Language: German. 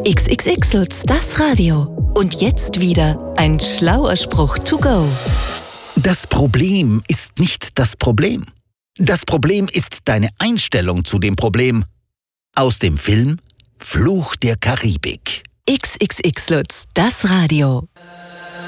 XXX-Lutz, das Radio. Und jetzt wieder ein schlauer Spruch to go. Das Problem ist nicht das Problem. Das Problem ist deine Einstellung zu dem Problem. Aus dem Film Fluch der Karibik. XXX-Lutz, das Radio.